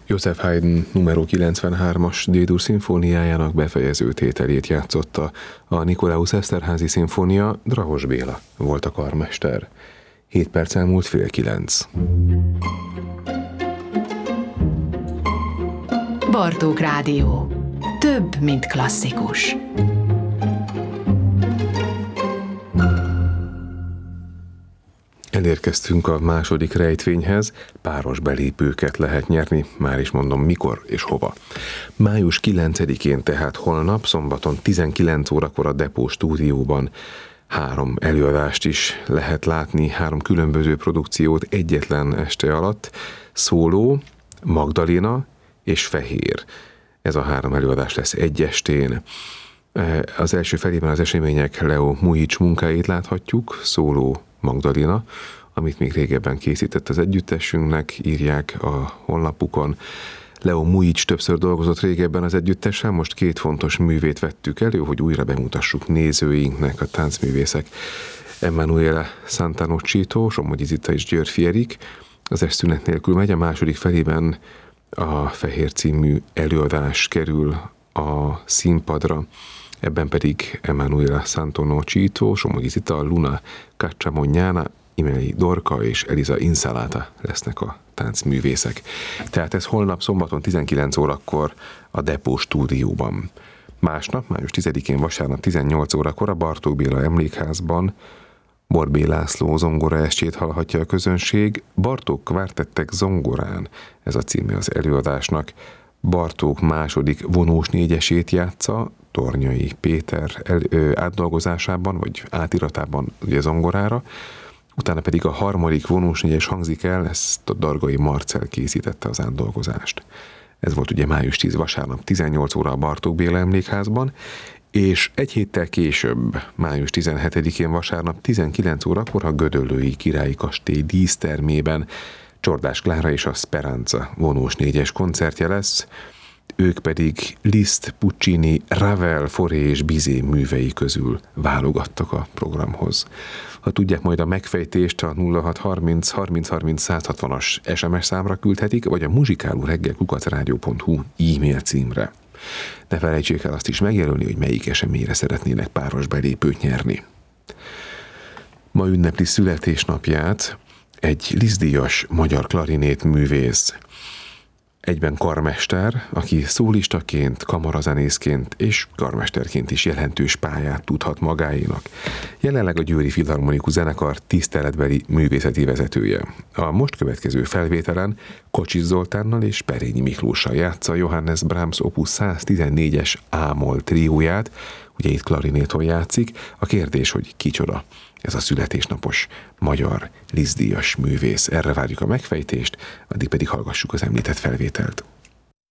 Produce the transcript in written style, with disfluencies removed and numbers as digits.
Joseph Haydn numero 93-as D-dur szimfóniájának befejező tételét játszotta a Nikolaus Eszterházy szimfónia, Drahos Béla volt a karmester. 7 perc elmúlt 8:30. Bartók Rádió. Több, mint klasszikus. Elérkeztünk a második rejtvényhez, páros belépőket lehet nyerni, már is mondom mikor és hova. Május 9-én, tehát holnap, szombaton 19 órakor a Depó stúdióban 3 előadást is lehet látni, 3 különböző produkciót egyetlen este alatt, Szóló, Magdaléna és Fehér. Ez a 3 előadás lesz egy estén. Az első felében az események Leo Mujic munkáit láthatjuk, Szóló, Magdaléna, amit még régebben készített az együttesünknek, írják a honlapukon. Leo Mujic többször dolgozott régebben az együttessel, most 2 fontos művét vettük elő, hogy újra bemutassuk nézőinknek, a táncművészek Emanuele Sant'Annocchito, Somogyi Zita és Györffy Erik. Az est szünet nélkül megy, a második felében a Fehér című előadás kerül a színpadra, ebben pedig Emanuele Sant'Annocchito, Somogyi Zita, Luna Cacciamognana, Imeli Dorka és Eliza Insalata lesznek a táncművészek. Tehát ez holnap szombaton 19 órakor a Depó stúdióban. Másnap, május 10-én vasárnap 18 órakor a Bartók Béla Emlékházban Borbély László zongora estjét hallhatja a közönség. Bartók Kvártettek zongorán, ez a címe az előadásnak. Bartók második vonós négyesét játsza, Tornyai Péter átdolgozásában, vagy átiratában ugye zongorára, utána pedig a harmadik vonós négyes hangzik el, ezt a Dargai Marcell készítette az átdolgozást. Ez volt ugye május 10 vasárnap 18 óra a Bartók Béla Emlékházban, és egy héttel később, május 17-én vasárnap 19 órakor a Gödöllői Királyi Kastély dísztermében Csordás Klára és a Speranza vonós négyes koncertje lesz, ők pedig Liszt, Puccini, Ravel, Fauré és Bizet művei közül válogattak a programhoz. Ha tudják majd a megfejtést, a 0630 30 30 160-as SMS számra küldhetik, vagy a muzsikálóreggel@radio.hu e-mail címre. Ne felejtsék el azt is megjelölni, hogy melyik eseményre szeretnének páros belépőt nyerni. Ma ünnepli születésnapját egy Liszt-díjas magyar klarinét művész, egyben karmester, aki szólistaként, kamarazenészként és karmesterként is jelentős pályát tudhat magáénak. Jelenleg a Győri Filharmonikus Zenekar tiszteletbeli művészeti vezetője. A most következő felvételen Kocsis Zoltánnal és Perényi Miklóssal játsza Johannes Brahms opus 114-es A-moll trióját, ugye itt klarinéton játszik. A kérdés, hogy kicsoda ez a születésnapos magyar Liszt-díjas művész. Erre várjuk a megfejtést, addig pedig hallgassuk az említett felvételt.